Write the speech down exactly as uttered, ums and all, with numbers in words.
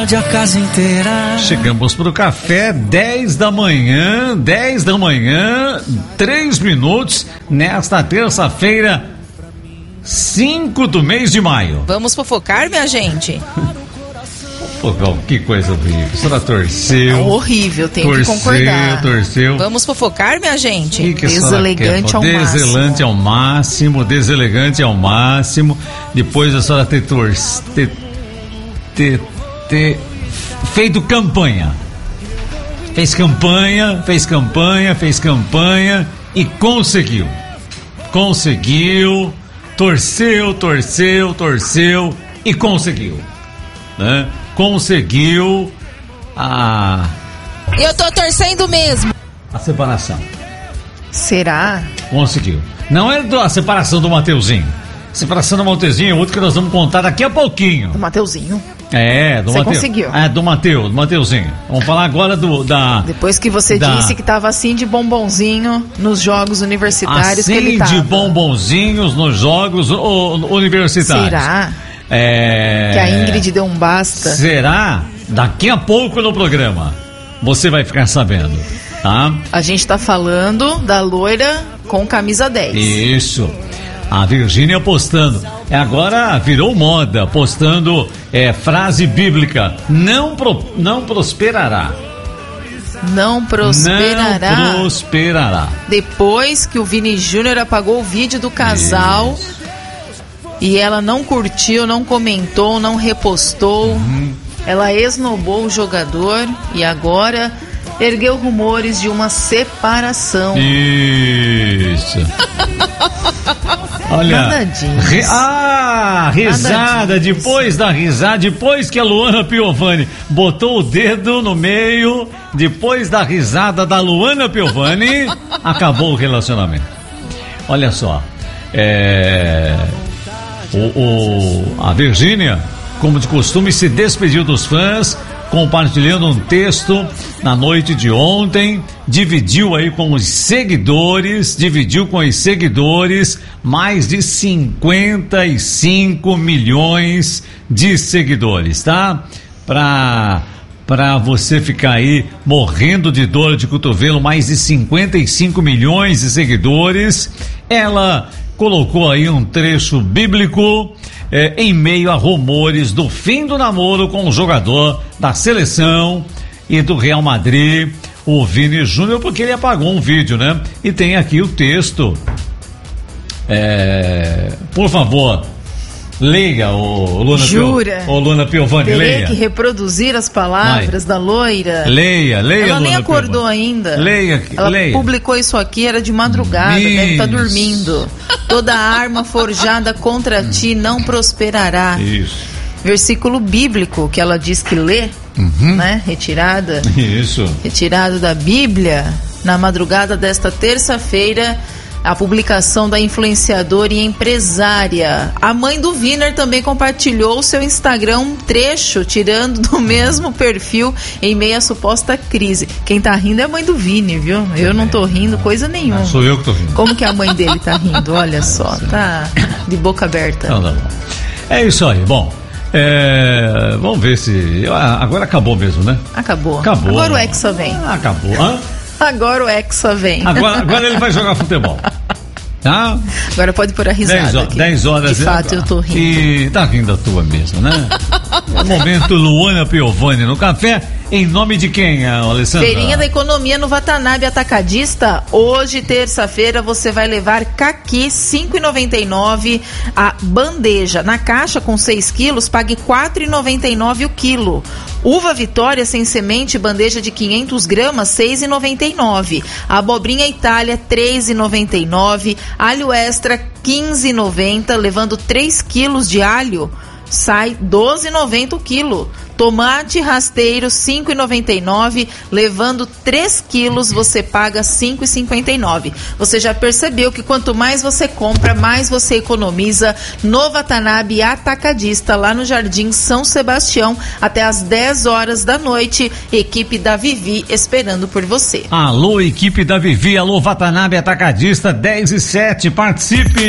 A casa inteira. Chegamos pro café, dez da manhã, dez da manhã, três minutos, nesta terça-feira, cinco do mês de maio. Vamos fofocar, minha gente? Fofocar, que coisa horrível. A senhora torceu. É horrível, tem que concordar. Torceu, torceu. Vamos fofocar, minha gente? Que que deselegante ao máximo. Deselegante ao máximo, deselegante ao máximo. Depois a senhora ter torcido. Ter, ter, ter feito campanha. Fez campanha, fez campanha, fez campanha e conseguiu. Conseguiu, torceu, torceu, torceu e conseguiu. Né? Conseguiu a... Eu tô torcendo mesmo. A separação. Será? Conseguiu. Não é a separação do Mateuzinho. A separação do Mateuzinho é outro que nós vamos contar daqui a pouquinho. Do Mateuzinho? É, do Você Mateu. conseguiu. É, do Mateu, do Mateuzinho. Vamos falar agora do da... Depois que você da, disse que tava assim de bombonzinho nos jogos universitários assim que ele tava. de bombonzinhos nos jogos o, universitários. Será? É... Que a Ingrid deu um basta. Será? Daqui a pouco no programa você vai ficar sabendo, tá? A gente tá falando da loira com camisa dez. Isso. A Virgínia postando. Agora virou moda, postando é, frase bíblica. Não, pro, não prosperará. Não prosperará. Não prosperará. Depois que o Vini Júnior apagou o vídeo do casal... Isso. E ela não curtiu, não comentou, não repostou. Uhum. Ela esnobou o jogador e agora ergueu rumores de uma separação. Isso. Olha. Nada disso. Ri, ah, risada. Depois da risada, depois que a Luana Piovani botou o dedo no meio, depois da risada da Luana Piovani, acabou o relacionamento. Olha só. É... O, o, a Virgínia, como de costume, se despediu dos fãs, compartilhando um texto na noite de ontem, dividiu aí com os seguidores, dividiu com os seguidores mais de cinquenta e cinco milhões de seguidores, tá? Pra, pra você ficar aí morrendo de dor de cotovelo, mais de cinquenta e cinco milhões de seguidores. Ela colocou aí um trecho bíblico eh, em meio a rumores do fim do namoro com o jogador da seleção e do Real Madrid, o Vini Júnior, porque ele apagou um vídeo, né? E tem aqui o texto. É, por favor, leia, o Luna, Jura? Pio, o Luna Piovani, Terei leia. que reproduzir as palavras Vai. da loira. Leia, leia. Ela Luna nem acordou Piovani. ainda. Leia, Ela leia. publicou isso aqui, era de madrugada, Isso. deve estar dormindo. Toda arma forjada contra ti não prosperará. Isso. Versículo bíblico que ela diz que lê, uhum. né? Retirada. Isso. Retirado da Bíblia, na madrugada desta terça-feira, a publicação da influenciadora e empresária. A mãe do Wiener também compartilhou o seu Instagram um trecho, tirando do mesmo perfil em meio à suposta crise. Quem tá rindo é a mãe do Wiener, viu? Eu não tô rindo coisa nenhuma. Não, sou eu que tô rindo. Como que a mãe dele tá rindo? Olha só, tá de boca aberta. Não, não. É isso aí, bom. É, vamos ver se... Agora acabou mesmo, né? Acabou. Acabou. Agora o Hexa vem. Ah, acabou. Hã? Agora o Hexa vem. Agora, agora ele vai jogar futebol. Tá? Agora pode pôr a risada. dez horas. De fato, eu tô rindo. E tá rindo a tua mesmo, né? Momento Luana Piovani no café. Em nome de quem, Alessandra? Feirinha da Economia no Watanabe Atacadista. Hoje, terça-feira, você vai levar caqui cinco reais e noventa e nove centavos a bandeja. Na caixa com seis quilos, pague quatro reais e noventa e nove centavos o quilo. Uva Vitória sem semente, bandeja de quinhentas gramas, seis reais e noventa e nove centavos. Abobrinha Itália, três reais e noventa e nove centavos. Alho extra, quinze reais e noventa centavos. Levando três quilos de alho, sai doze reais e noventa centavos o quilo. Tomate rasteiro, cinco reais e noventa e nove centavos. Levando três quilos, você paga cinco reais e cinquenta e nove centavos. Você já percebeu que quanto mais você compra, mais você economiza no Watanabe Atacadista, lá no Jardim São Sebastião, até às dez horas da noite. Equipe da Vivi esperando por você. Alô, equipe da Vivi, alô, Watanabe Atacadista, dez e sete, participe!